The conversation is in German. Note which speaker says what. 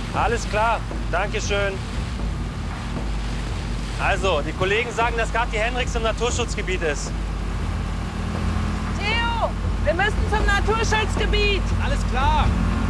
Speaker 1: Alles klar, Dankeschön. Also, die Kollegen sagen, dass Kathi Henrichs im Naturschutzgebiet ist.
Speaker 2: Theo, wir müssen zum Naturschutzgebiet.
Speaker 3: Alles klar.